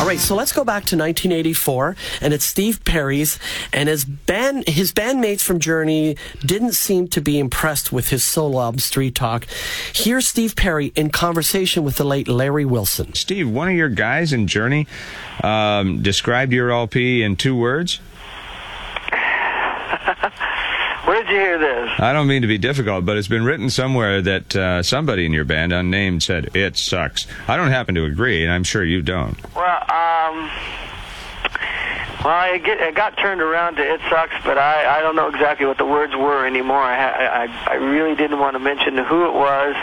All right, so let's go back to 1984, and it's Steve Perry's, and his bandmates from Journey didn't seem to be impressed with his solo album, Street Talk. Here's Steve Perry in conversation with the late Larry Wilson. Steve, one of your guys in Journey described your LP in 2 words. Where did you hear this? I don't mean to be difficult, but it's been written somewhere that somebody in your band, unnamed, said, "It sucks." I don't happen to agree, and I'm sure you don't. Well, it got turned around to "It sucks," but I don't know exactly what the words were anymore. I really didn't want to mention who it was.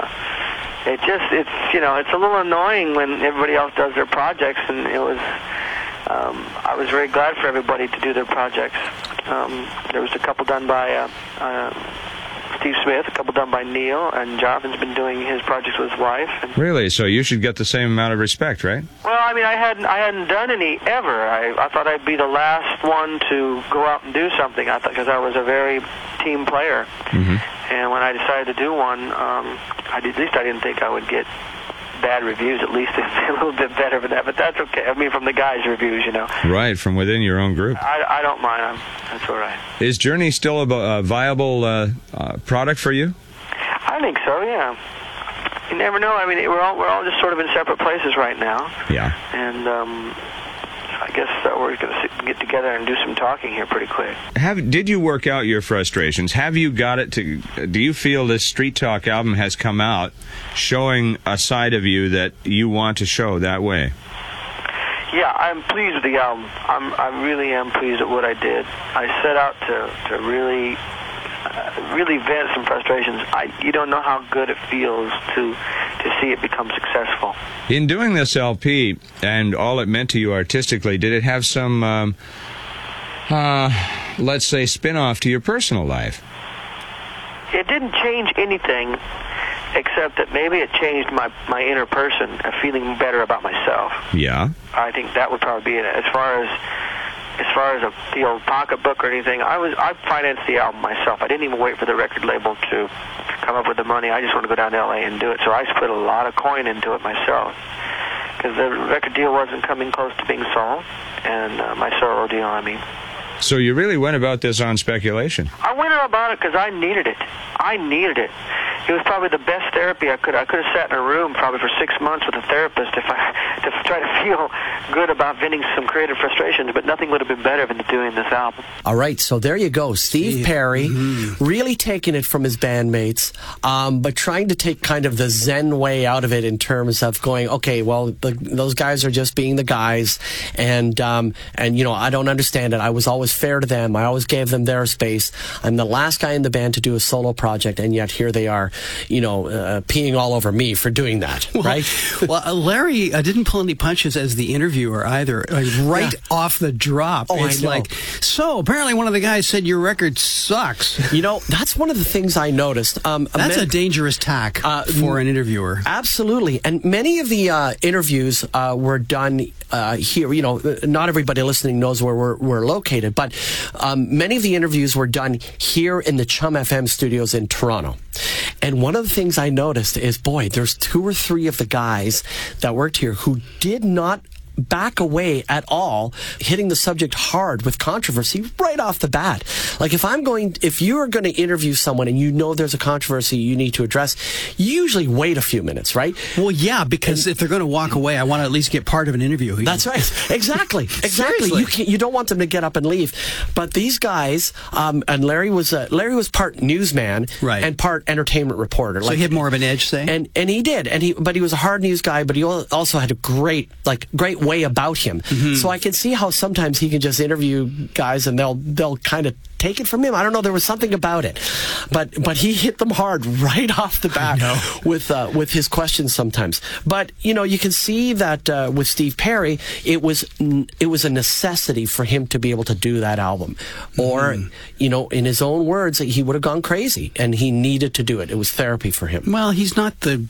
It's a little annoying when everybody else does their projects, and it was. I was very glad for everybody to do their projects. There was a couple done by Steve Smith, a couple done by Neil, and Jonathan's been doing his projects with his wife. Really? So you should get the same amount of respect, right? Well, I mean, I hadn't done any ever. I thought I'd be the last one to go out and do something. I thought, because I was a very team player, and when I decided to do one, at least I didn't think I would get bad reviews. At least it's a little bit better than that, but that's okay. I mean, from the guys' reviews, you know. Right, from within your own group. I don't mind. That's all right. Is Journey still a viable product for you? I think so, yeah. You never know. I mean, we're all just sort of in separate places right now. Yeah. And I guess we're going to get together and do some talking here pretty quick. Did you work out your frustrations? Have you got it to? Do you feel this Street Talk album has come out showing a side of you that you want to show that way? Yeah, I'm pleased with the album. I really am pleased with what I did. I set out to really vent some frustrations. You don't know how good it feels to see it become successful. In doing this LP and all it meant to you artistically, did it have some, let's say, spin-off to your personal life? It didn't change anything, except that maybe it changed my inner person, feeling better about myself. Yeah. I think that would probably be it. As far as the old pocketbook or anything, I financed the album myself. I didn't even wait for the record label to come up with the money. I just wanted to go down to L.A. and do it. So I just put a lot of coin into it myself, because the record deal wasn't coming close to being sold, and my solo deal, I mean. So you really went about this on speculation? I went about it because I needed it. It was probably the best therapy I could have sat in a room probably for 6 months with a therapist to try to feel good about venting some creative frustrations, but nothing would have been better than doing this album. All right, so there you go. Steve Perry, really taking it from his bandmates, but trying to take kind of the Zen way out of it in terms of going, okay, well, those guys are just being the guys, and you know, I don't understand it. I was always fair to them. I always gave them their space. I'm the last guy in the band to do a solo project, and yet here they are, you know, peeing all over me for doing that, right? Well, Larry didn't pull any punches as the interviewer either. Like, off the drop. Oh, it's I know. like, so apparently one of the guys said your record sucks. You know, that's one of the things I noticed. That's a dangerous tack for an interviewer. Absolutely. And many of the interviews were done here. You know, not everybody listening knows where we're located, but many of the interviews were done here in the Chum FM studios in Toronto. And one of the things I noticed is, boy, there's 2 or 3 of the guys that worked here who did not back away at all, hitting the subject hard with controversy right off the bat. Like, if you are going to interview someone and you know there's a controversy you need to address, you usually wait a few minutes, right? Well, yeah, because if they're going to walk away, I want to at least get part of an interview. That's right. Exactly. You don't want them to get up and leave. But these guys, and Larry was part newsman, right, and part entertainment reporter. So he had more of an edge, say? And he did. But he was a hard news guy, but he also had a great way about him. So I can see how sometimes he can just interview guys and they'll kind of take it from him. I don't know. There was something about it, but he hit them hard right off the bat with his questions sometimes. But you know, you can see that with Steve Perry, it was a necessity for him to be able to do that album, or you know, in his own words, he would have gone crazy, and he needed to do it. It was therapy for him. Well, he's not the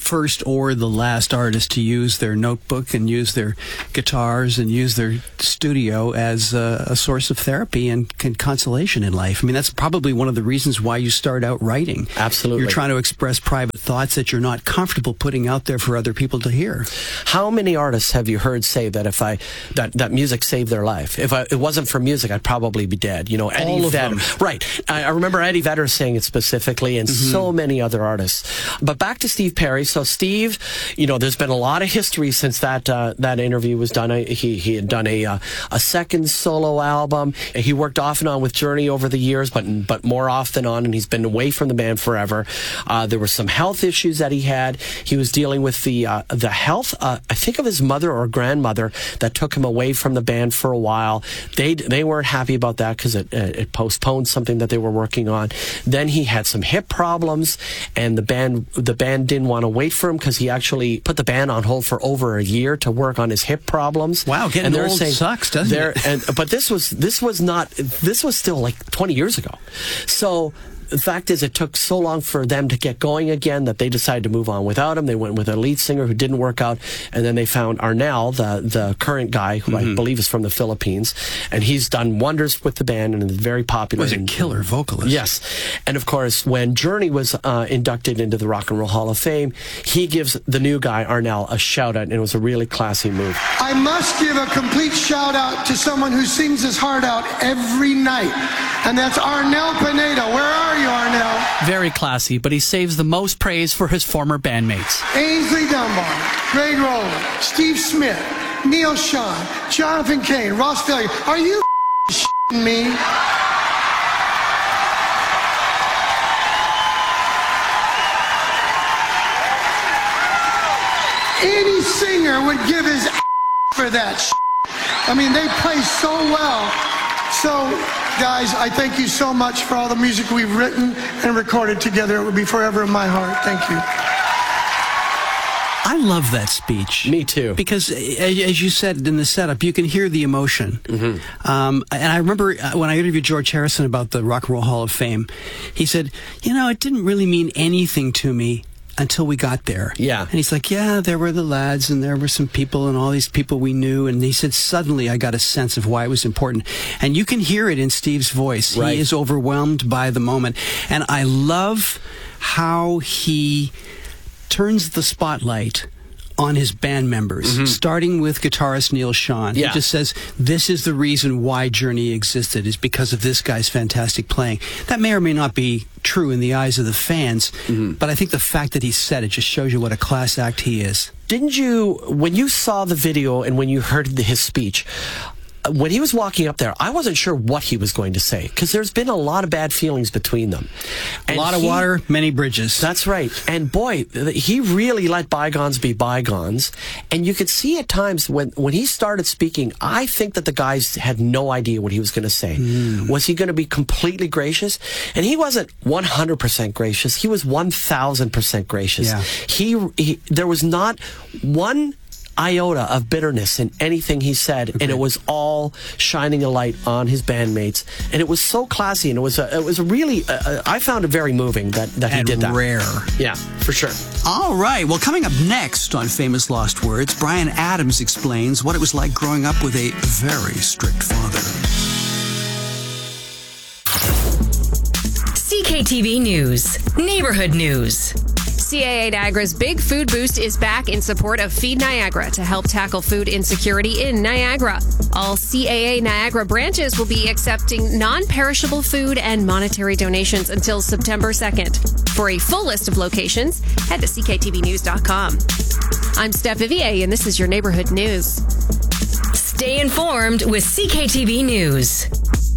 first or the last artist to use their notebook and use their guitars and use their studio as a source of therapy and consolation in life. I mean, that's probably one of the reasons why you start out writing. Absolutely. You're trying to express private thoughts that you're not comfortable putting out there for other people to hear. How many artists have you heard say that that music saved their life? If it wasn't for music, I'd probably be dead. You know, Eddie All of Vedder. them. Right. I remember Eddie Vedder saying it specifically, and so many other artists. But back to Steve Perry. So Steve, you know, there's been a lot of history since that interview was done. He had done a second solo album. He worked off and on with Journey over the years, but more off than on, and he's been away from the band forever. There were some health issues that he had. He was dealing with the health, I think, of his mother or grandmother that took him away from the band for a while. They weren't happy about that because it postponed something that they were working on. Then he had some hip problems, and the band didn't want to wait for him because he actually put the band on hold for over a year to work on his hip problems. Wow, getting old sucks, doesn't it? But this was still like 20 years ago. So the fact is, it took so long for them to get going again that they decided to move on without him. They went with a lead singer who didn't work out, and then they found Arnel, the current guy, who I believe is from the Philippines, and he's done wonders with the band and is very popular. Was a killer vocalist. Yes. And of course, when Journey was inducted into the Rock and Roll Hall of Fame, he gives the new guy, Arnel, a shout-out, and it was a really classy move. I must give a complete shout-out to someone who sings his heart out every night, and that's Arnel Pineda. Where are you, Arnel? Very classy, but he saves the most praise for his former bandmates. Ainsley Dunbar, Greg Rowland, Steve Smith, Neil Schon, Jonathan Cain, Ross Failure. Are you shitting me? Any singer would give his for that shit. I mean, they play so well. So, guys, I thank you so much for all the music we've written and recorded together. It will be forever in my heart. Thank you. I love that speech. Me too. Because, as you said in the setup, you can hear the emotion. And I remember when I interviewed George Harrison about the Rock and Roll Hall of Fame, he said, you know, it didn't really mean anything to me until we got there. Yeah. And he's like, yeah, there were the lads and there were some people and all these people we knew. And he said, suddenly I got a sense of why it was important. And you can hear it in Steve's voice. Right. He is overwhelmed by the moment. And I love how he turns the spotlight on his band members, starting with guitarist Neil Schon. Yeah. He just says, this is the reason why Journey existed, is because of this guy's fantastic playing. That may or may not be true in the eyes of the fans, but I think the fact that he said it just shows you what a class act he is. Didn't you, when you saw the video and when you heard his speech, when he was walking up there, I wasn't sure what he was going to say because there's been a lot of bad feelings between them. And a lot of water, many bridges. That's right. And boy, he really let bygones be bygones. And you could see at times when he started speaking, I think that the guys had no idea what he was going to say. Was he going to be completely gracious? And he wasn't 100% gracious. He was 1,000% gracious. Yeah. There was not one iota of bitterness in anything he said, and it was all shining a light on his bandmates, and it was so classy, and it was a really I found it very moving that he did that. Rare. Yeah, for sure. All right, well, coming up next on Famous Lost Words, Bryan Adams explains what it was like growing up with a very strict father. CKTV News, Neighborhood News. CAA Niagara's Big Food Boost is back in support of Feed Niagara to help tackle food insecurity in Niagara. All CAA Niagara branches will be accepting non-perishable food and monetary donations until September 2nd. For a full list of locations, head to cktvnews.com. I'm Steph Vivier, and this is your Neighborhood News. Stay informed with CKTV News.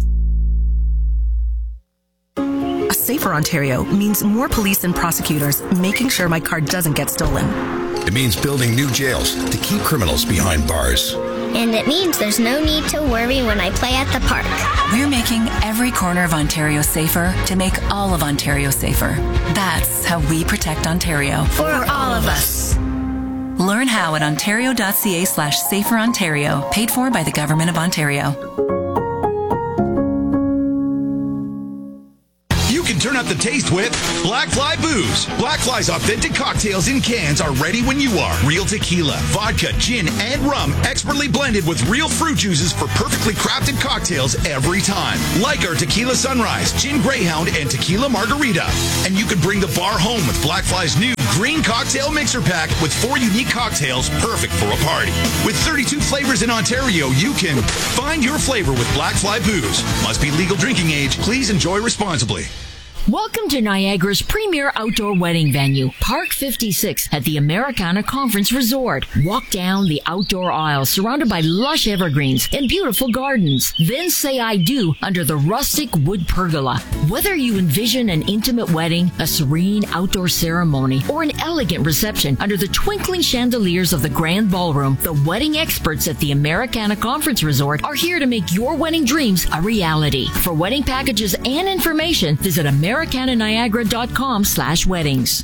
A safer Ontario means more police and prosecutors making sure my car doesn't get stolen. It means building new jails to keep criminals behind bars. And it means there's no need to worry when I play at the park. We're making every corner of Ontario safer to make all of Ontario safer. That's how we protect Ontario. For all of us. Learn how at ontario.ca/saferontario, paid for by the Government of Ontario. Turn up the taste with Black Fly Booze. Black Fly's authentic cocktails in cans are ready when you are. Real tequila, vodka, gin, and rum, expertly blended with real fruit juices for perfectly crafted cocktails every time. Like our Tequila Sunrise, Gin Greyhound, and Tequila Margarita. And you can bring the bar home with Black Fly's new green cocktail mixer pack with 4 unique cocktails perfect for a party. With 32 flavors in Ontario, you can find your flavor with Black Fly Booze. Must be legal drinking age. Please enjoy responsibly. Welcome to Niagara's premier outdoor wedding venue, Park 56 at the Americana Conference Resort. Walk down the outdoor aisle surrounded by lush evergreens and beautiful gardens. Then say I do under the rustic wood pergola. Whether you envision an intimate wedding, a serene outdoor ceremony, or an elegant reception under the twinkling chandeliers of the grand ballroom, the wedding experts at the Americana Conference Resort are here to make your wedding dreams a reality. For wedding packages and information, visit AmericanaNiagara.com/weddings.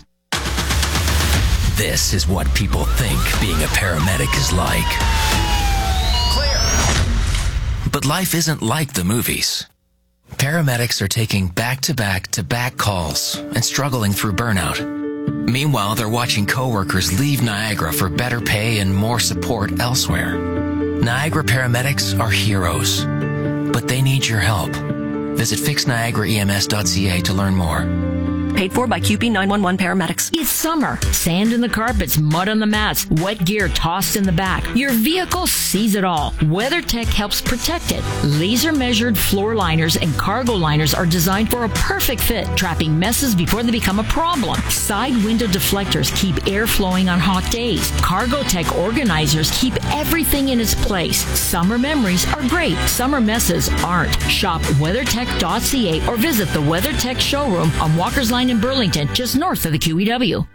This is what people think being a paramedic is like. Clear. But life isn't like the movies. Paramedics are taking back-to-back-to-back calls and struggling through burnout. Meanwhile, they're watching coworkers leave Niagara for better pay and more support elsewhere. Niagara paramedics are heroes, but they need your help. Visit fixniagaraems.ca to learn more. Paid for by QP 911 paramedics. It's summer. Sand in the carpets, mud on the mats, wet gear tossed in the back. Your vehicle sees it all. WeatherTech helps protect it. Laser measured floor liners and cargo liners are designed for a perfect fit, trapping messes before they become a problem. Side window deflectors keep air flowing on hot days. CargoTech organizers keep everything in its place. Summer memories are great. Summer messes aren't. Shop WeatherTech.ca or visit the WeatherTech showroom on Walker's Line in Burlington, just north of the QEW.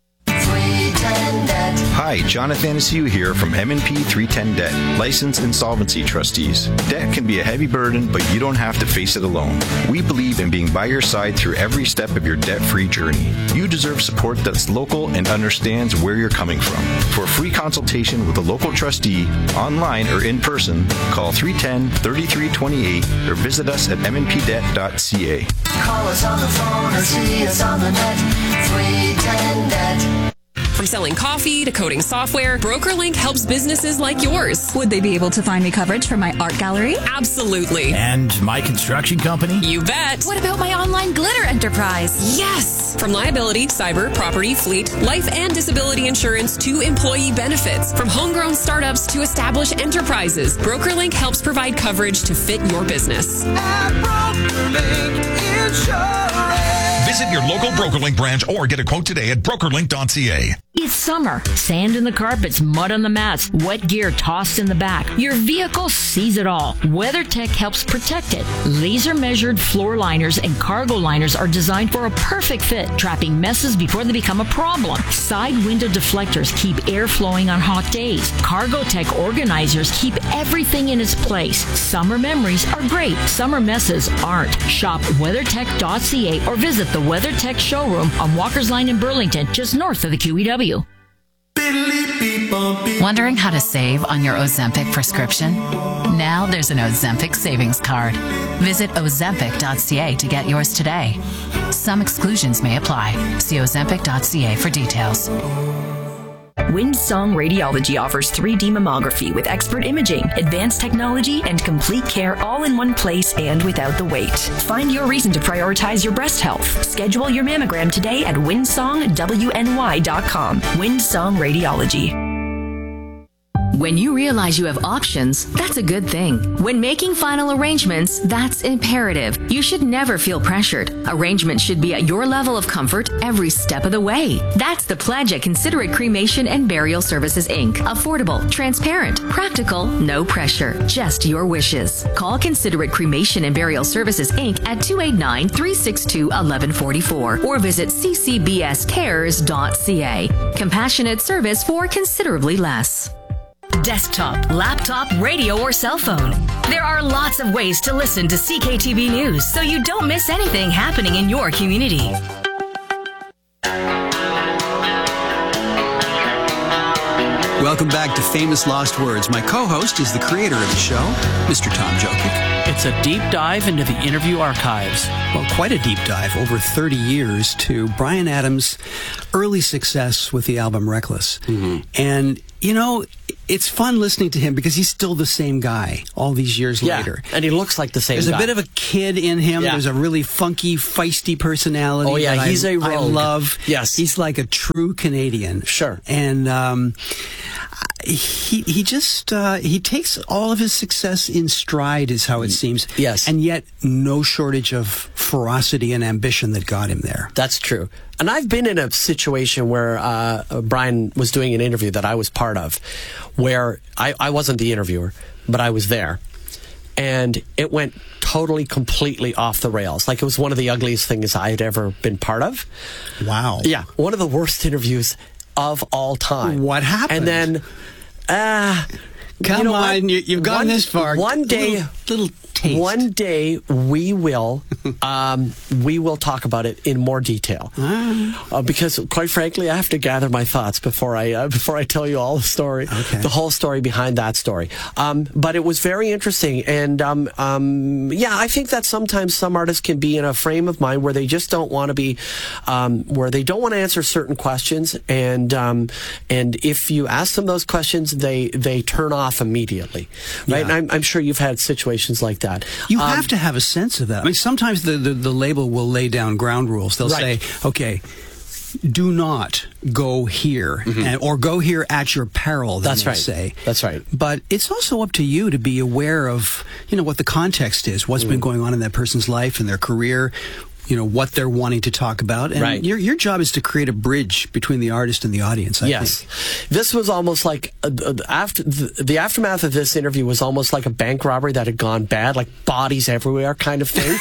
Hi, Jonathan Anastasia here from M&P 310 Debt, licensed insolvency trustees. Debt can be a heavy burden, but you don't have to face it alone. We believe in being by your side through every step of your debt-free journey. You deserve support that's local and understands where you're coming from. For a free consultation with a local trustee, online or in person, call 310-3328 or visit us at mnpdebt.ca. Call us on the phone or see us on the net. 310 Debt. From selling coffee to coding software, BrokerLink helps businesses like yours. Would they be able to find me coverage for my art gallery? Absolutely. And my construction company? You bet. What about my online glitter enterprise? Yes! From liability, cyber, property, fleet, life and disability insurance to employee benefits. From homegrown startups to established enterprises, BrokerLink helps provide coverage to fit your business. At BrokerLink Insurance. Visit your local BrokerLink branch or get a quote today at brokerlink.ca. It's summer. Sand in the carpets, mud on the mats, wet gear tossed in the back. Your vehicle sees it all. WeatherTech helps protect it. Laser measured floor liners and cargo liners are designed for a perfect fit, trapping messes before they become a problem. Side window deflectors keep air flowing on hot days. CargoTech organizers keep everything in its place. Summer memories are great. Summer messes aren't. Shop WeatherTech.ca or visit the WeatherTech showroom on Walker's Line in Burlington, just north of the QEW. Wondering how to save on your Ozempic prescription? Now there's an Ozempic savings card. Visit Ozempic.ca to get yours today. Some exclusions may apply. See Ozempic.ca for details. Windsong Radiology offers 3D mammography with expert imaging, advanced technology, and complete care all in one place and without the wait. Find your reason to prioritize your breast health. Schedule your mammogram today at windsongwny.com. Windsong Radiology. When you realize you have options, that's a good thing. When making final arrangements, that's imperative. You should never feel pressured. Arrangements should be at your level of comfort every step of the way. That's the pledge at Considerate Cremation and Burial Services, Inc. Affordable, transparent, practical, no pressure, just your wishes. Call Considerate Cremation and Burial Services, Inc. at 289-362-1144 or visit ccbscares.ca. Compassionate service for considerably less. Desktop, laptop, radio, or cell phone. There are lots of ways to listen to CKTV News so you don't miss anything happening in your community. Welcome back to Famous Lost Words. My co-host is the creator of the show, Mr. Tom Jokic. It's a deep dive into the interview archives. Well, quite a deep dive, over 30 years, to Bryan Adams' early success with the album Reckless. And, you know, it's fun listening to him because he's still the same guy all these years later. And he looks like the same There's guy. a bit of a kid in him. Yeah. There's a really funky, feisty personality. Oh, yeah, that he's a rogue. I love. Yes. He's like a true Canadian. Sure. And he just he takes all of his success in stride, is how it seems. Yes. And yet no shortage of ferocity and ambition that got him there. That's true. And I've been in a situation where Bryan was doing an interview that I was part of, where I wasn't the interviewer, but I was there. And it went totally, completely off the rails. Like, it was one of the ugliest things I had ever been part of. Wow. Yeah. One of the worst interviews of all time. What happened? And then, Come on, you've gone this far. One day, little taste. One day we will talk about it in more detail. Because, quite frankly, I have to gather my thoughts before I tell you all the story, the whole story behind that story. But it was very interesting, and I think that sometimes some artists can be in a frame of mind where they just don't want to be, where they don't want to answer certain questions, and if you ask them those questions, they turn off immediately, right? Yeah. And I'm sure you've had situations like that. You have to have a sense of that. I mean, sometimes the label will lay down ground rules. They'll say, okay, do not go here, or go here at your peril, That's they right. say. That's right. But it's also up to you to be aware of, what the context is, what's been going on in that person's life and their career, what they're wanting to talk about. And your job is to create a bridge between the artist and the audience, I think. This was almost like, after the aftermath of this interview was almost like a bank robbery that had gone bad, like bodies everywhere kind of thing.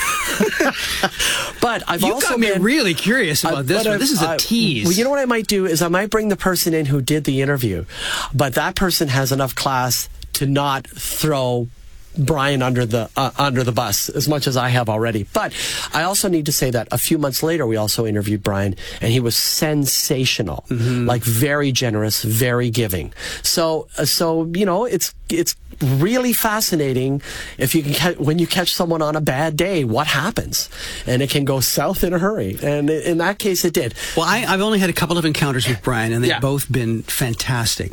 But I've You also got me been really curious about this one. This is a tease. Well, you know what I might do is I might bring the person in who did the interview, but that person has enough class to not throw Bryan under the bus as much as I have already. But I also need to say that a few months later we also interviewed Bryan, and he was sensational, like very generous, very giving. So it's really fascinating if you can when you catch someone on a bad day, what happens, and it can go south in a hurry. And in that case, it did. Well, I've only had a couple of encounters with Bryan, and they've both been fantastic.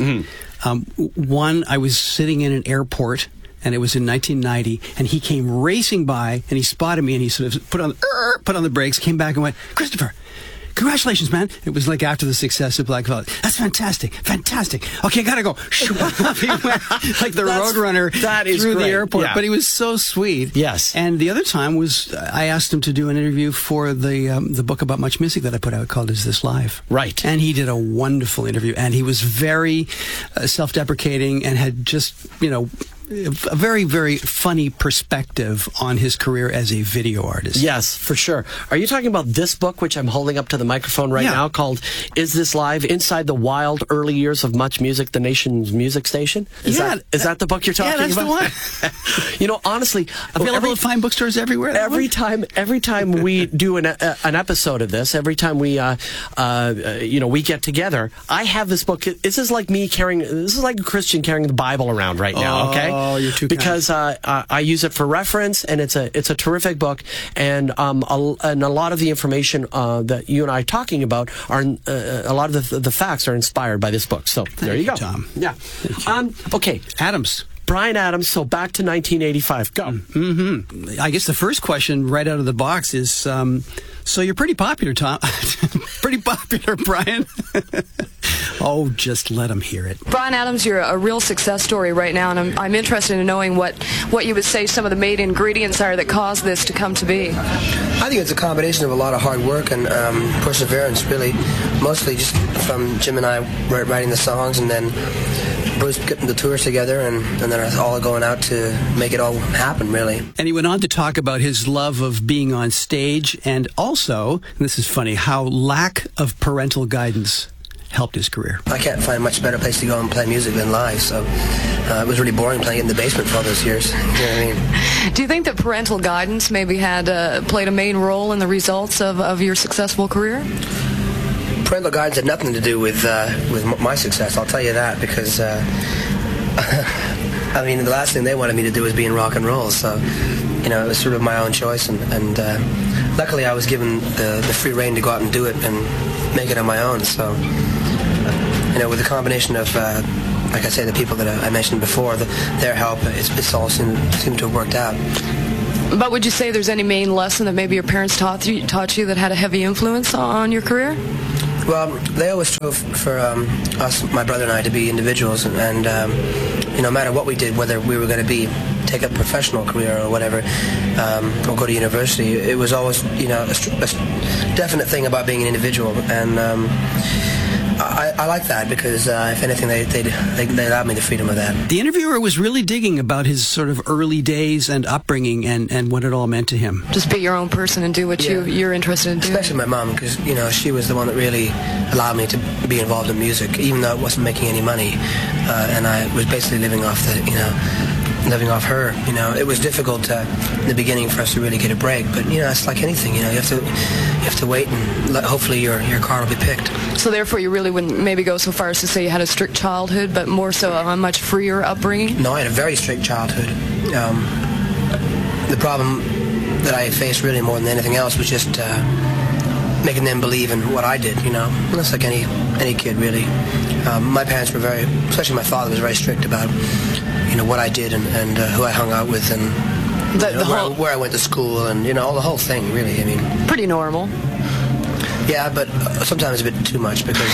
One, I was sitting in an airport, and it was in 1990, and he came racing by, and he spotted me, and he sort of put on the brakes, came back and went, "Christopher, congratulations, man." It was like after the success of Black Velvet. "That's fantastic. Okay, I gotta go." He went like the Roadrunner through the airport. Yeah. But he was so sweet. Yes. And the other time was, I asked him to do an interview for the book about Much Music that I put out called Is This Live? Right. And he did a wonderful interview, and he was very self-deprecating and had just, a very, very funny perspective on his career as a video artist. Yes, for sure. Are you talking about this book, which I'm holding up to the microphone right now, called Is This Live? Inside the Wild Early Years of Much Music, the nation's music station? Is that the book you're talking about? Yeah, that's the one. Honestly, available at fine bookstores everywhere. Every time we do an episode of this, every time we we get together, I have this book. This is like a Christian carrying the Bible around right now. Okay. Oh, you're too because I use it for reference, and it's a terrific book, and a lot of the information that you and I are talking about are a lot of the facts are inspired by this book. So there you go, Tom. Yeah. Okay. Adams. Bryan Adams. So back to 1985. Go. I guess the first question right out of the box is, so you're pretty popular, Tom. Pretty popular, Bryan. Oh, just let him hear it. Bryan Adams, you're a real success story right now, and I'm interested in knowing what you would say some of the main ingredients are that caused this to come to be. I think it's a combination of a lot of hard work and perseverance, really. Mostly just from Jim and I writing the songs, and then Bruce getting the tours together, and then us all going out to make it all happen, really. And he went on to talk about his love of being on stage, and also, and this is funny, how lack of parental guidance helped his career. I can't find a much better place to go and play music than live, so it was really boring playing in the basement for all those years. You know what I mean? Do you think that parental guidance maybe had played a main role in the results of your successful career? parental guidance had nothing to do with my success. I'll tell you that, because I mean, the last thing they wanted me to do was be in rock and roll. So, you know, it was sort of my own choice, and luckily I was given the free rein to go out and do it and make it on my own. So, you know, with the combination of, like I say, the people that I mentioned before, their help, it's all seemed to have worked out. But would you say there's any main lesson that maybe your parents taught you that had a heavy influence on your career? Well, they always strove for us, my brother and I, to be individuals, and you know, no matter what we did, whether we were going to take a professional career or whatever, or go to university, it was always, you know, a definite thing about being an individual, and I like that, because if anything, they allowed me the freedom of that. The interviewer was really digging about his sort of early days and upbringing and what it all meant to him. Just be your own person and do what you're interested in doing. Especially my mom, because, you know, she was the one that really allowed me to be involved in music, even though it wasn't making any money, and I was basically living off her. You know, it was difficult in the beginning for us to really get a break, but, you know, it's like anything. You know, you have to wait, and hopefully your card will be picked. So therefore, you really wouldn't maybe go so far as to say you had a strict childhood, but more so a much freer upbringing? No, I had a very strict childhood. The problem that I faced really more than anything else was just making them believe in what I did, you know. And that's like any kid, really. My parents were especially my father was very strict about, you know, what I did and who I hung out with, and where I went to school, and, you know, the whole thing, really. I mean, pretty normal. Yeah, but sometimes a bit too much, because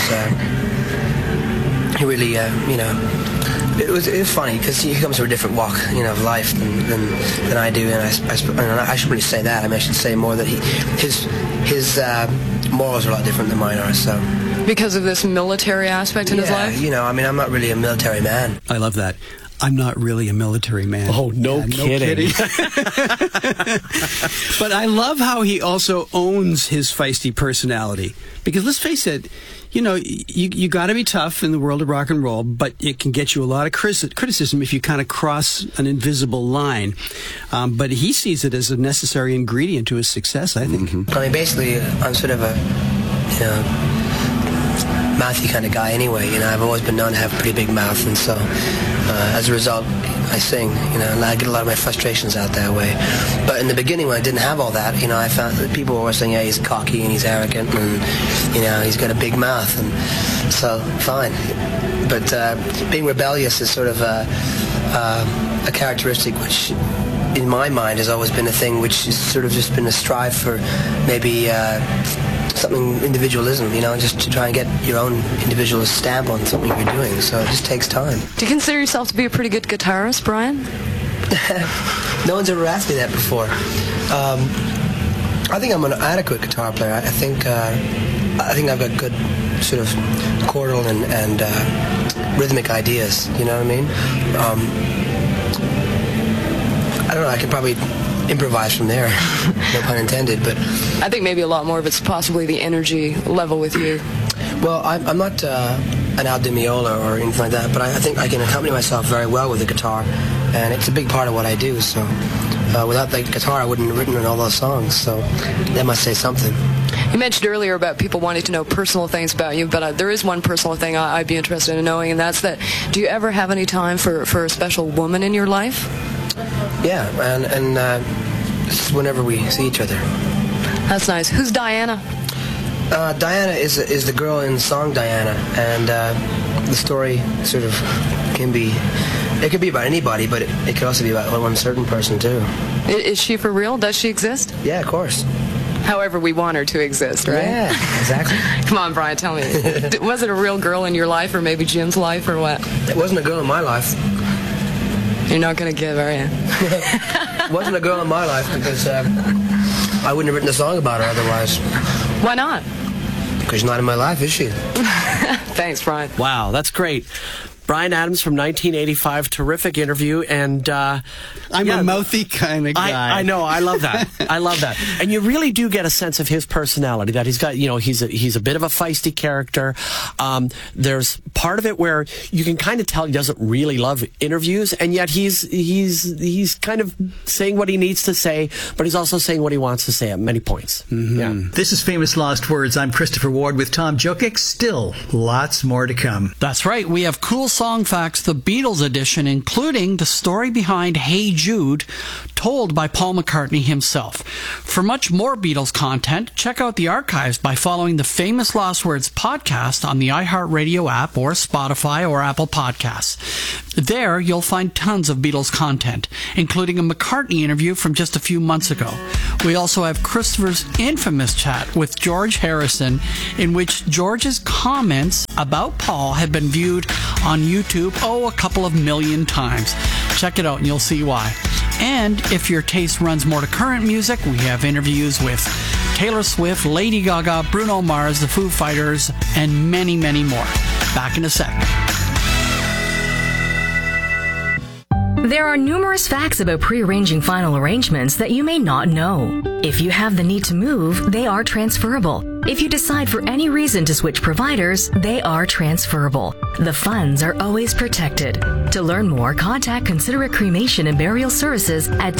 he really, you know, it was funny, because he comes from a different walk, you know, of life than I do, and I shouldn't really say that. I mean, I should say more that his morals are a lot different than mine are. So. Because of this military aspect in his life? Yeah, you know, I mean, I'm not really a military man. I love that. I'm not really a military man. Oh, no kidding. But I love how he also owns his feisty personality. Because let's face it, you know, you got to be tough in the world of rock and roll, but it can get you a lot of criticism if you kind of cross an invisible line. But he sees it as a necessary ingredient to his success, I think. Mm-hmm. I mean, basically, I'm sort of a, you know, mouthy kind of guy anyway. You know, I've always been known to have a pretty big mouth, and so as a result, I sing, you know, and I get a lot of my frustrations out that way. But in the beginning, when I didn't have all that, you know, I found that people were always saying, yeah, he's cocky and he's arrogant, and, you know, he's got a big mouth, and so, fine. But being rebellious is sort of a characteristic which, in my mind, has always been a thing which has sort of just been a strive for maybe something individualism, you know, just to try and get your own individualist stamp on something you're doing. So it just takes time. Do you consider yourself to be a pretty good guitarist, Brian? No one's ever asked me that before. I think I'm an adequate guitar player. I think I've got good sort of chordal and rhythmic ideas. You know what I mean? I don't know. I could probably improvise from there, no pun intended, but I think maybe a lot more of it's possibly the energy level with you. Well, I'm not an Al Di Meola or anything like that, but I think I can accompany myself very well with the guitar, and it's a big part of what I do, so without the guitar I wouldn't have written all those songs, so that must say something. You mentioned earlier about people wanting to know personal things about you, but there is one personal thing I'd be interested in knowing, and that's that, do you ever have any time for a special woman in your life? Yeah, and it's whenever we see each other. That's nice. Who's Diana? Diana is the girl in the song Diana, and the story sort of it could be about anybody, but it could also be about one certain person too. Is she for real? Does she exist? Yeah, of course. However we want her to exist, right? Yeah, exactly. Come on, Brian, tell me. Was it a real girl in your life, or maybe Jim's life, or what? It wasn't a girl in my life. You're not going to give, are you? It wasn't a girl in my life, because I wouldn't have written a song about her otherwise. Why not? Because she's not in my life, is she? Thanks, Brian. Wow, that's great. Bryan Adams from 1985. Terrific interview. And I'm a mouthy kind of guy. I know. I love that. I love that. And you really do get a sense of his personality, that he's got, he's a bit of a feisty character. There's part of it where you can kind of tell he doesn't really love interviews, and yet he's kind of saying what he needs to say, but he's also saying what he wants to say at many points. Mm-hmm. Yeah. This is Famous Lost Words. I'm Christopher Ward with Tom Jokic. Still lots more to come. That's right. We have Cool Song Facts, the Beatles edition, including the story behind Hey Jude, told by Paul McCartney himself. For much more Beatles content, check out the archives by following the Famous Lost Words podcast on the iHeartRadio app or Spotify or Apple Podcasts. There, you'll find tons of Beatles content, including a McCartney interview from just a few months ago. We also have Christopher's infamous chat with George Harrison, in which George's comments about Paul have been viewed on YouTube, a couple of million times. Check it out and you'll see why. And if your taste runs more to current music, we have interviews with Taylor Swift, Lady Gaga, Bruno Mars, the Foo Fighters, and many, many more. Back in a sec. There are numerous facts about pre-arranging final arrangements that you may not know. If you have the need to move, they are transferable. If you decide for any reason to switch providers, they are transferable. The funds are always protected. To learn more, contact Considerate Cremation and Burial Services at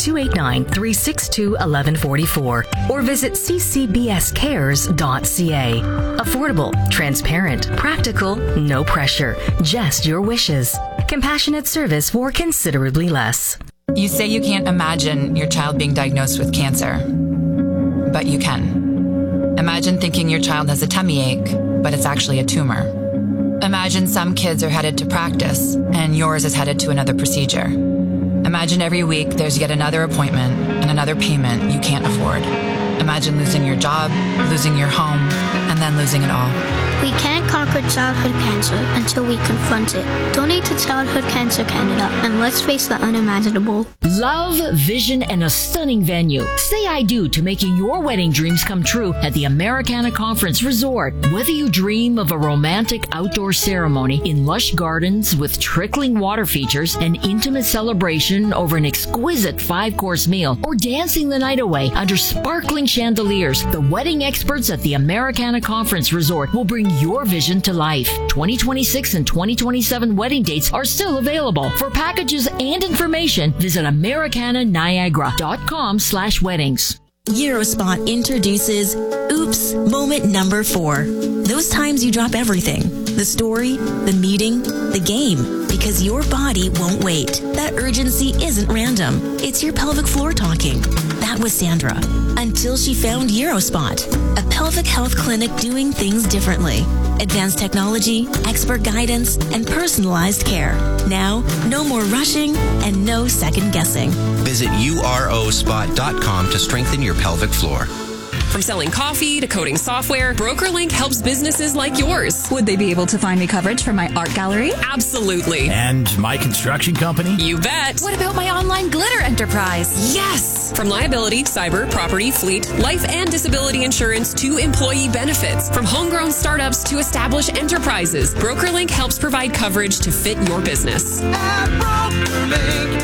289-362-1144 or visit ccbscares.ca. Affordable, transparent, practical, no pressure, just your wishes. Compassionate service for considerably less. You say you can't imagine your child being diagnosed with cancer, but you can. Imagine thinking your child has a tummy ache, but it's actually a tumor. Imagine some kids are headed to practice, and yours is headed to another procedure. Imagine every week there's yet another appointment and another payment you can't afford. Imagine losing your job, losing your home, and then losing it all. We can't conquer childhood cancer until we confront it. Donate to Childhood Cancer Canada and let's face the unimaginable. Love, vision, and a stunning venue. Say I do to making your wedding dreams come true at the Americana Conference Resort. Whether you dream of a romantic outdoor ceremony in lush gardens with trickling water features, an intimate celebration over an exquisite 5-course meal, or dancing the night away under sparkling chandeliers, the wedding experts at the Americana Conference Resort will bring your vision to life. 2026 and 2027 wedding dates are still available. For packages and information, visit americananiagara.com/weddings. Eurospot introduces Oops Moment Number 4. Those times you drop everything. The story, the meeting, the game. Because your body won't wait. That urgency isn't random. It's your pelvic floor talking. That was Sandra. Until she found Eurospot, a pelvic health clinic doing things differently. Advanced technology, expert guidance, and personalized care. Now, no more rushing and no second guessing. Visit urospot.com to strengthen your pelvic floor. From selling coffee to coding software, BrokerLink helps businesses like yours. Would they be able to find me coverage for my art gallery? Absolutely. And my construction company? You bet. What about my online glitter enterprise? Yes! From liability, cyber, property, fleet, life and disability insurance to employee benefits. From homegrown startups to established enterprises, BrokerLink helps provide coverage to fit your business. At BrokerLink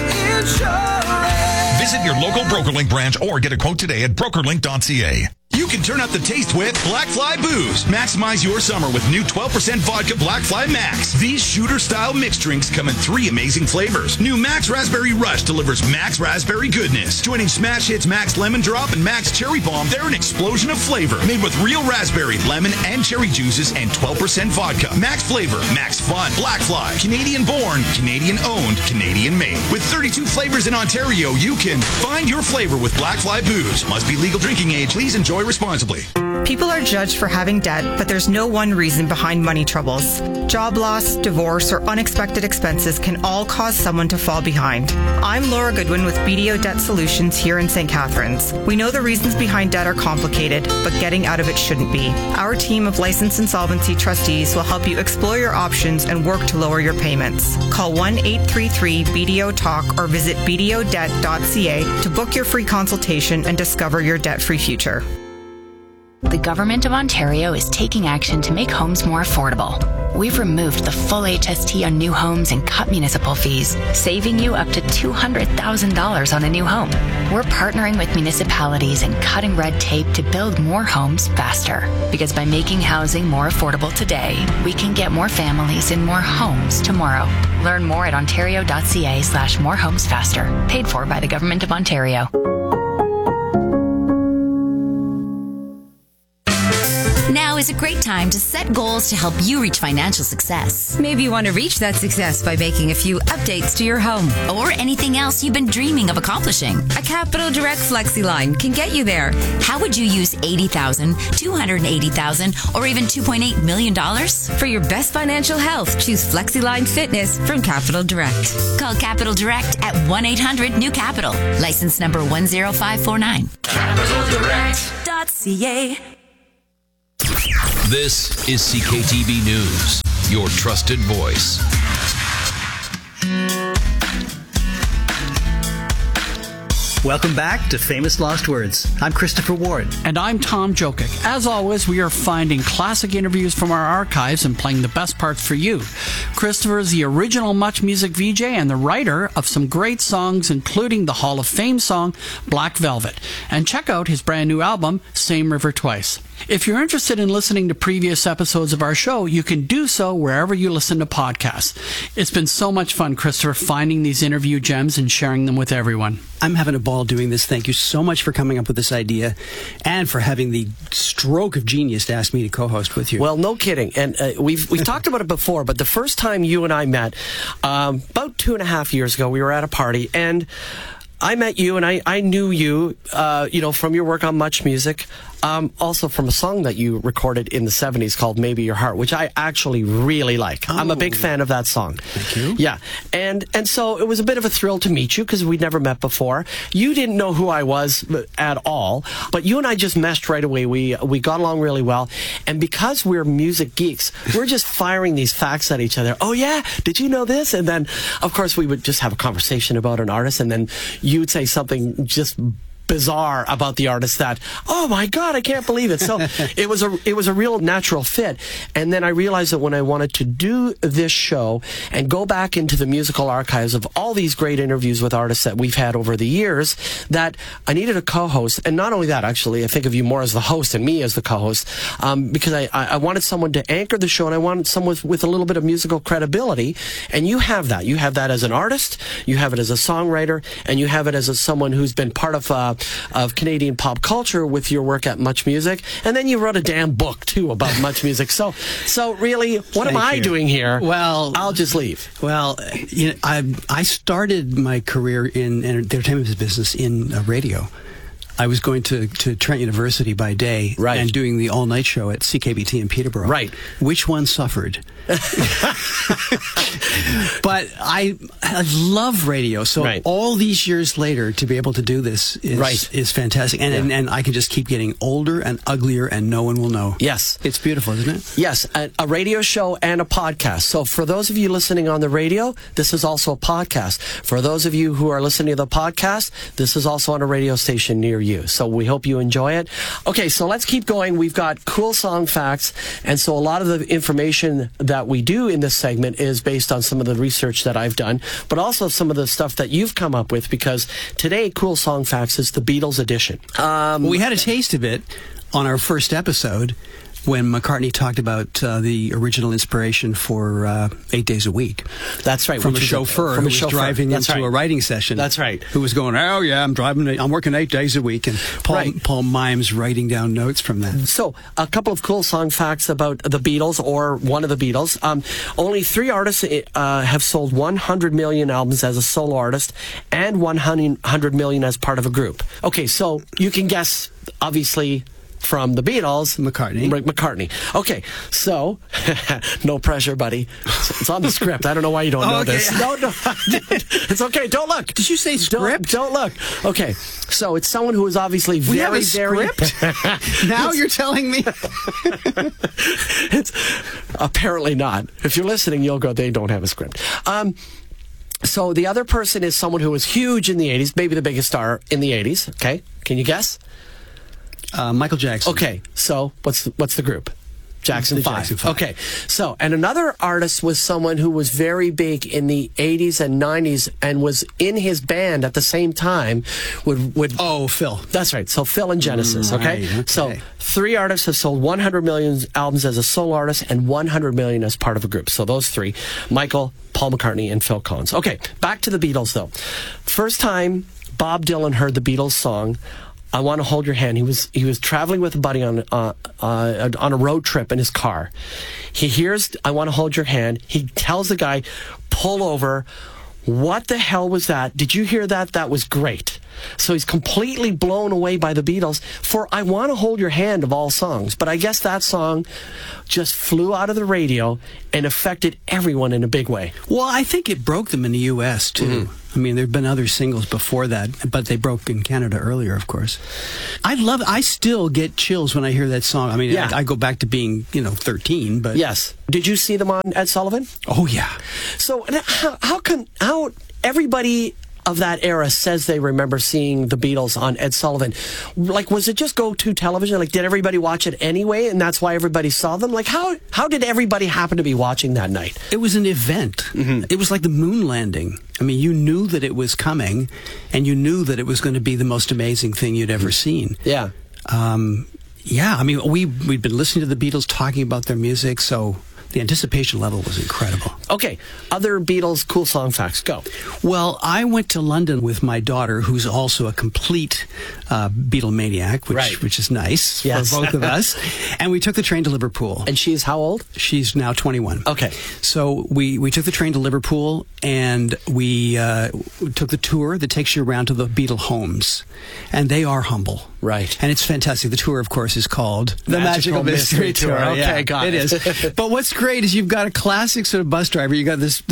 Insurance. Visit your local BrokerLink branch or get a quote today at brokerlink.ca. You can turn up the taste with Black Fly Booze. Maximize your summer with new 12% vodka Black Fly Max. These shooter-style mixed drinks come in 3 amazing flavors. New Max Raspberry Rush delivers Max Raspberry goodness. Joining Smash Hits Max Lemon Drop and Max Cherry Bomb, they're an explosion of flavor. Made with real raspberry, lemon, and cherry juices and 12% vodka. Max flavor, Max fun. Black Fly. Canadian born, Canadian owned, Canadian made. With 32 flavors in Ontario, you can find your flavor with Black Fly Booze. Must be legal drinking age. Please enjoy responsibly. People are judged for having debt, but there's no one reason behind money troubles. Job loss, divorce, or unexpected expenses can all cause someone to fall behind. I'm Laura Goodwin with BDO Debt Solutions here in St. Catharines. We know the reasons behind debt are complicated, but getting out of it shouldn't be. Our team of licensed insolvency trustees will help you explore your options and work to lower your payments. Call 1-833-BDO-TALK or visit bdodebt.ca to book your free consultation and discover your debt-free future. The Government of Ontario is taking action to make homes more affordable. We've removed the full HST on new homes and cut municipal fees, saving you up to $200,000 on a new home. We're partnering with municipalities and cutting red tape to build more homes faster. Because by making housing more affordable today, we can get more families in more homes tomorrow. Learn more at ontario.ca/morehomesfaster. Paid for by the Government of Ontario. Now is a great time to set goals to help you reach financial success. Maybe you want to reach that success by making a few updates to your home. Or anything else you've been dreaming of accomplishing. A Capital Direct FlexiLine can get you there. How would you use $80,000, $280,000, or even $2.8 million? For your best financial health, choose FlexiLine Fitness from Capital Direct. Call Capital Direct at 1-800-NEW-CAPITAL. License number 10549. CapitalDirect.ca. This is CKTB News, your trusted voice. Welcome back to Famous Lost Words. I'm Christopher Ward. And I'm Tom Jokic. As always, we are finding classic interviews from our archives and playing the best parts for you. Christopher is the original Much Music VJ and the writer of some great songs, including the Hall of Fame song, Black Velvet. And check out his brand new album, Same River Twice. If you're interested in listening to previous episodes of our show, you can do so wherever you listen to podcasts. It's been so much fun, Christopher, finding these interview gems and sharing them with everyone. I'm having a ball doing this. Thank you so much for coming up with this idea and for having the stroke of genius to ask me to co-host with you. Well, no kidding. And we've talked about it before, but the first time you and I met, about 2.5 years ago, we were at a party, and I met you, and I knew you, from your work on Much Music, also from a song that you recorded in the 70s called Maybe Your Heart, which I actually really like. I'm a big fan of that song. Thank you. Yeah. And so it was a bit of a thrill to meet you because we'd never met before. You didn't know who I was at all, but you and I just meshed right away. We got along really well. And because we're music geeks, we're just firing these facts at each other. Oh, yeah? Did you know this? And then, of course, we would just have a conversation about an artist, and then you would say something just bizarre about the artist that, oh my God, I can't believe it. So it was a real natural fit. And then I realized that when I wanted to do this show and go back into the musical archives of all these great interviews with artists that we've had over the years, that I needed a co-host. And not only that, actually, I think of you more as the host and me as the co-host, because I wanted someone to anchor the show, and I wanted someone with a little bit of musical credibility. And you have that. You have that as an artist, you have it as a songwriter, and you have it as someone who's been part of Canadian pop culture with your work at Much Music, and then you wrote a damn book too about Much Music. So really, what am I doing here? Well, I'll just leave. Well, I started my career in entertainment business in radio. I was going to Trent University by day, right, and doing the all-night show at CKBT in Peterborough. Right. Which one suffered? But I love radio, so right, all these years later, to be able to do this is fantastic. And I can just keep getting older and uglier, and no one will know. Yes. It's beautiful, isn't it? Yes, a radio show and a podcast. So for those of you listening on the radio, this is also a podcast. For those of you who are listening to the podcast, this is also on a radio station near you. So we hope you enjoy it. Okay, so let's keep going. We've got cool song facts, and so a lot of the information that we do in this segment is based on some of the research that I've done, but also some of the stuff that you've come up with, because today Cool Song Facts is the Beatles edition. We had a taste of it on our first episode when McCartney talked about the original inspiration for 8 Days a Week. That's right. From a chauffeur who was driving into a writing session. That's right. Who was going, oh yeah, I'm working 8 days a week. And Paul Mimes writing down notes from that. So, a couple of cool song facts about the Beatles, or one of the Beatles. Only 3 artists have sold 100 million albums as a solo artist, and 100 million as part of a group. Okay, so you can guess, obviously, from the Beatles, McCartney. Okay, so no pressure, buddy. It's on the script. I don't know why you don't know this. No, it's okay. Don't look. Did you say script? Don't look. Okay, so it's someone who is obviously very, we have a script? Now you're telling me? It's apparently not. If you're listening, you'll go, they don't have a script. So the other person is someone who was huge in the 80s, maybe the biggest star in the 80s. Okay, can you guess? Michael Jackson. Okay, so what's the group? Jackson 5. Jackson 5. Okay. So, and another artist was someone who was very big in the 80s and 90s and was in his band at the same time with Oh, Phil. That's right. So Phil and Genesis, okay? Right, okay. So 3 artists have sold 100 million albums as a solo artist and 100 million as part of a group. So those 3, Michael, Paul McCartney, and Phil Collins. Okay, back to the Beatles, though. First time Bob Dylan heard the Beatles song, I Want to Hold Your Hand. He was traveling with a buddy on a road trip in his car. He hears I Want to Hold Your Hand. He tells the guy, pull over. What the hell was that? Did you hear that? That was great. So he's completely blown away by the Beatles for I Want to Hold Your Hand of all songs. But I guess that song just flew out of the radio and affected everyone in a big way. Well, I think it broke them in the U.S., too. Mm-hmm. I mean, there have been other singles before that, but they broke in Canada earlier, of course. I still get chills when I hear that song. I mean, yeah. I go back to being, 13, but... Yes. Did you see them on Ed Sullivan? Oh, yeah. So how everybody of that era says they remember seeing the Beatles on Ed Sullivan? Like, was it just go-to television? Like, did everybody watch it anyway, and that's why everybody saw them? Like, how did everybody happen to be watching that night? It was an event. Mm-hmm. It was like the moon landing. I mean, you knew that it was coming, and you knew that it was going to be the most amazing thing you'd ever seen. Yeah. Yeah, I mean, we'd been listening to the Beatles, talking about their music, so... the anticipation level was incredible. Okay, other Beatles cool song facts, go. Well, I went to London with my daughter, who's also a complete Beatlemaniac, which is nice for both of us. And we took the train to Liverpool. And she's how old? She's now 21. Okay. So we took the train to Liverpool, and we took the tour that takes you around to the Beatle homes. And they are humble. Right. And it's fantastic. The tour, of course, is called The Magical Mystery Tour. Okay, got it. It is. But what's great is you've got a classic sort of bus driver. You got this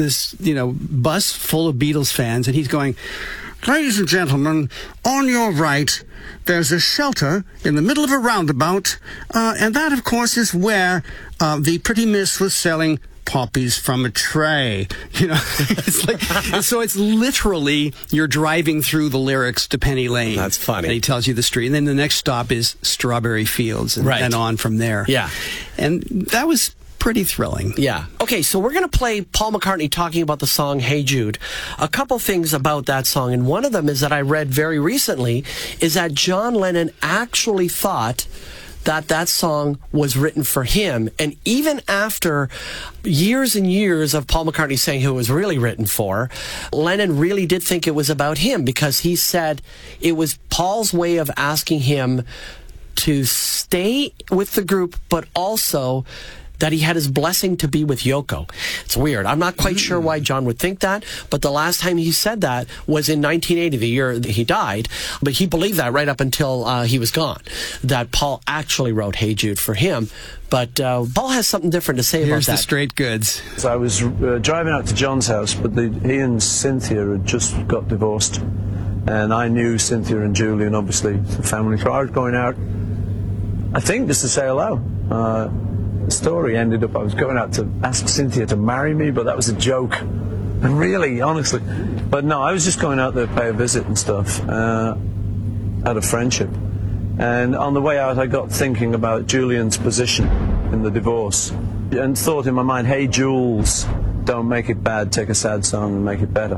bus full of Beatles fans, and he's going, "Ladies and gentlemen, on your right, there's a shelter in the middle of a roundabout, and that, of course, is where the pretty miss was selling poppies from a tray." It's like, so it's literally you're driving through the lyrics to Penny Lane. That's funny. And he tells you the street, and then the next stop is Strawberry Fields, and on from there. Yeah, and that was pretty thrilling. Yeah. Okay, so we're going to play Paul McCartney talking about the song Hey Jude. A couple things about that song, and one of them is that I read very recently is that John Lennon actually thought that song was written for him. And even after years and years of Paul McCartney saying who it was really written for, Lennon really did think it was about him, because he said it was Paul's way of asking him to stay with the group, but also that he had his blessing to be with Yoko. It's weird. I'm not quite sure why John would think that, but the last time he said that was in 1980, the year that he died. But he believed that right up until he was gone, that Paul actually wrote Hey Jude for him. But Paul has something different to say about that. Here's the straight goods. So I was driving out to John's house, but he and Cynthia had just got divorced. And I knew Cynthia and Julian, obviously, the family. So I was going out, I think, just to say hello. The story ended up I was going out to ask Cynthia to marry me, but that was a joke. Really, honestly. But no, I was just going out there to pay a visit and stuff, out of friendship. And on the way out, I got thinking about Julian's position in the divorce, and thought in my mind, hey, Jules, don't make it bad, take a sad song and make it better.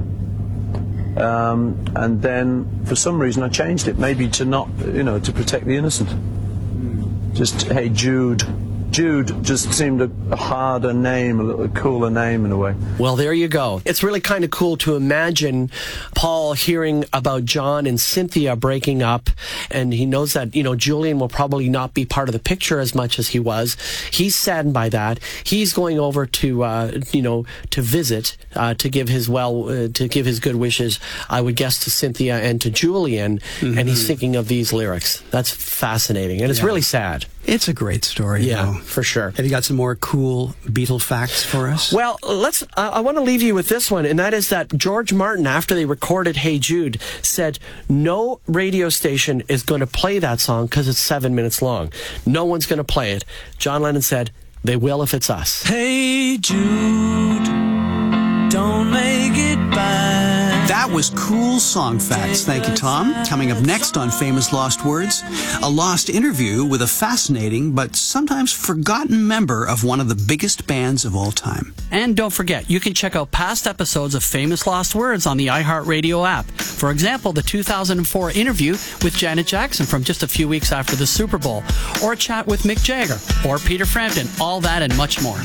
And then, for some reason, I changed it, maybe to not, to protect the innocent. Just, hey, Jude. Jude just seemed a harder name, a little cooler name in a way. Well, there you go. It's really kind of cool to imagine Paul hearing about John and Cynthia breaking up, and he knows that, Julian will probably not be part of the picture as much as he was. He's saddened by that. He's going over to, to visit, to give his good wishes, I would guess, to Cynthia and to Julian, and he's thinking of these lyrics. That's fascinating, and it's really sad. It's a great story, though. For sure. Have you got some more cool Beatle facts for us? Well, I want to leave you with this one, and that is that George Martin, after they recorded Hey Jude, said no radio station is going to play that song because it's 7 minutes long. No one's going to play it. John Lennon said, they will if it's us. Hey Jude, don't make it bad. That was Cool Song Facts. Thank you, Tom. Coming up next on Famous Lost Words, a lost interview with a fascinating but sometimes forgotten member of one of the biggest bands of all time. And don't forget, you can check out past episodes of Famous Lost Words on the iHeartRadio app. For example, the 2004 interview with Janet Jackson from just a few weeks after the Super Bowl, or a chat with Mick Jagger or Peter Frampton, all that and much more.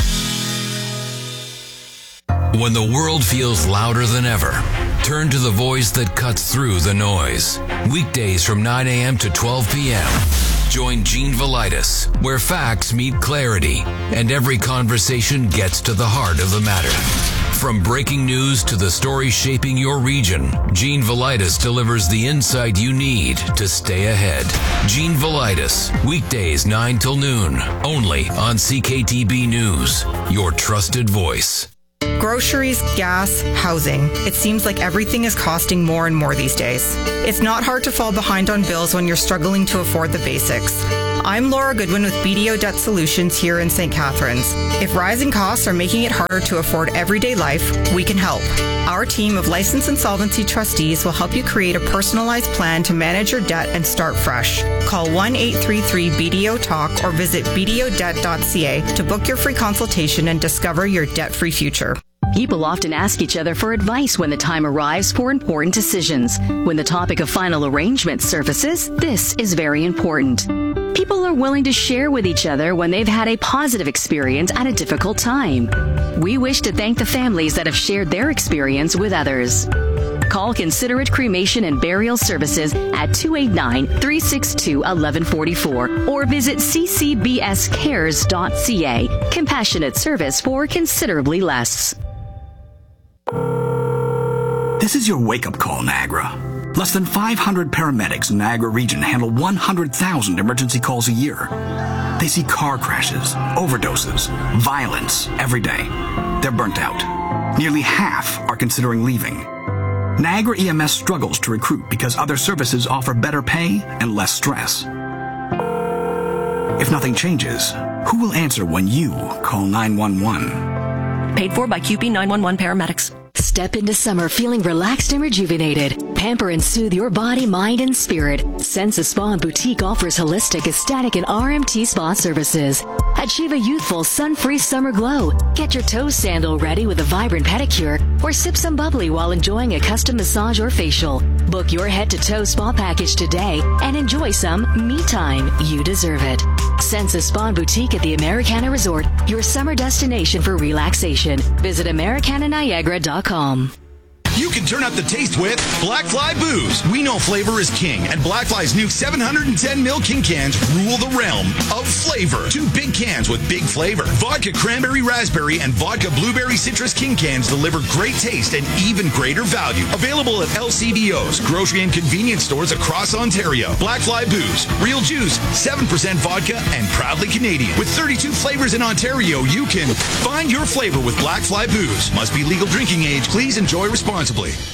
When the world feels louder than ever, turn to the voice that cuts through the noise. Weekdays from 9 a.m. to 12 p.m. Join Gene Velitis, where facts meet clarity and every conversation gets to the heart of the matter. From breaking news to the stories shaping your region, Gene Velitis delivers the insight you need to stay ahead. Gene Velitis, weekdays 9 till noon, only on CKTB News, your trusted voice. Groceries, gas, housing. It seems like everything is costing more and more these days. It's not hard to fall behind on bills when you're struggling to afford the basics. I'm Laura Goodwin with BDO Debt Solutions here in St. Catharines. If rising costs are making it harder to afford everyday life, we can help. Our team of licensed insolvency trustees will help you create a personalized plan to manage your debt and start fresh. Call 1-833-BDO-TALK or visit bdodebt.ca to book your free consultation and discover your debt-free future. People often ask each other for advice when the time arrives for important decisions. When the topic of final arrangement surfaces, this is very important. People are willing to share with each other when they've had a positive experience at a difficult time. We wish to thank the families that have shared their experience with others. Call Considerate Cremation and Burial Services at 289-362-1144 or visit ccbscares.ca. Compassionate service for considerably less. This is your wake-up call, Niagara. Less than 500 paramedics in the Niagara region handle 100,000 emergency calls a year. They see car crashes, overdoses, violence every day. They're burnt out. Nearly half are considering leaving. Niagara EMS struggles to recruit because other services offer better pay and less stress. If nothing changes, who will answer when you call 911? Paid for by QP 911 paramedics. Step into summer feeling relaxed and rejuvenated. Pamper and soothe your body, mind, and spirit. Sensa Spa and Boutique offers holistic, ecstatic, and RMT spa services. Achieve a youthful, sun-free summer glow. Get your toe sandal ready with a vibrant pedicure, or sip some bubbly while enjoying a custom massage or facial. Book your head-to-toe spa package today and enjoy some me time. You deserve it. Sensa Spa and Boutique at the Americana Resort, your summer destination for relaxation. Visit AmericanaNiagara.com. You can turn up the taste with Black Fly Booze. We know flavor is king, and Black Fly's new 710 ml King cans rule the realm of flavor. 2 big cans with big flavor. Vodka Cranberry Raspberry and Vodka Blueberry Citrus King cans deliver great taste and even greater value. Available at LCBOs, grocery and convenience stores across Ontario. Black Fly Booze. Real juice, 7% vodka, and proudly Canadian. With 32 flavors in Ontario, you can find your flavor with Black Fly Booze. Must be legal drinking age. Please enjoy responsibly.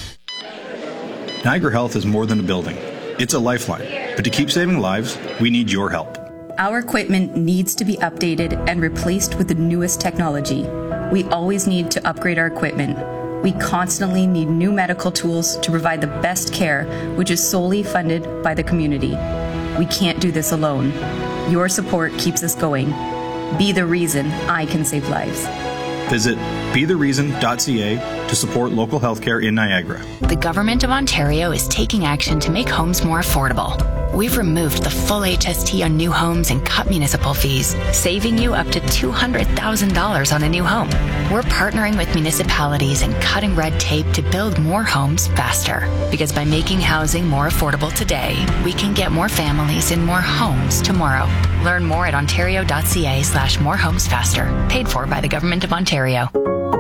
Niagara Health is more than a building. It's a lifeline. But to keep saving lives, we need your help. Our equipment needs to be updated and replaced with the newest technology. We always need to upgrade our equipment. We constantly need new medical tools to provide the best care, which is solely funded by the community. We can't do this alone. Your support keeps us going. Be the reason I can save lives. Visit bethereason.ca to support local healthcare in Niagara. The Government of Ontario is taking action to make homes more affordable. We've removed the full HST on new homes and cut municipal fees, saving you up to $200,000 on a new home. We're partnering with municipalities and cutting red tape to build more homes faster. Because by making housing more affordable today, we can get more families in more homes tomorrow. Learn more at ontario.ca/morehomesfaster. Paid for by the Government of Ontario.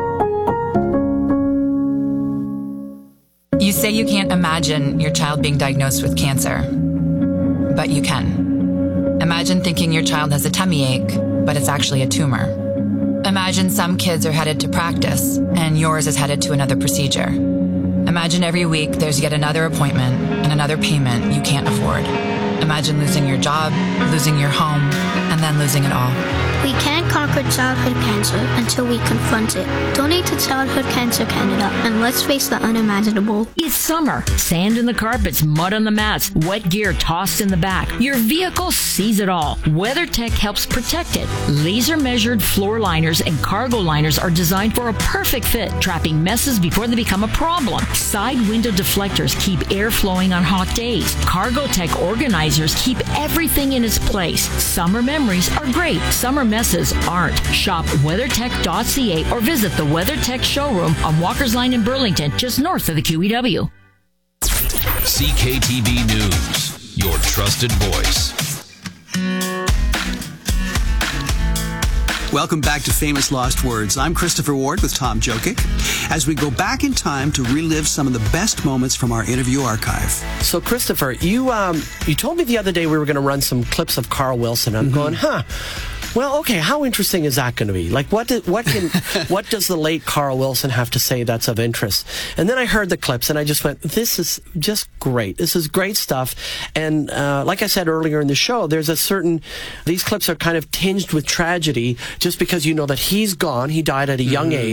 You say you can't imagine your child being diagnosed with cancer, but you can. Imagine thinking your child has a tummy ache, but it's actually a tumor. Imagine some kids are headed to practice and yours is headed to another procedure. Imagine every week there's yet another appointment and another payment you can't afford. Imagine losing your job, losing your home, and and then losing it all. We can't conquer childhood cancer until we confront it. Donate to Childhood Cancer Canada, and let's face the unimaginable. It's summer. Sand in the carpets, mud on the mats, wet gear tossed in the back. Your vehicle sees it all. WeatherTech helps protect it. Laser-measured floor liners and cargo liners are designed for a perfect fit, trapping messes before they become a problem. Side window deflectors keep air flowing on hot days. Cargotech organizers keep everything in its place. Summer memories are great. Summer messes aren't. Shop WeatherTech.ca or visit the WeatherTech showroom on Walker's Line in Burlington, just north of the QEW. CKTB News, your trusted voice. Welcome back to Famous Lost Words. I'm Christopher Ward with Tom Jokic as we go back in time to relive some of the best moments from our interview archive. So, Christopher, you told me the other day we were going to run some clips of Carl Wilson. I'm going, well, okay, how interesting is that going to be? Like, what does the late Carl Wilson have to say that's of interest? And then I heard the clips, and I just went, this is just great. This is great stuff. And like I said earlier in the show, there's these clips are kind of tinged with tragedy just because you know that he's gone. He died at a young age.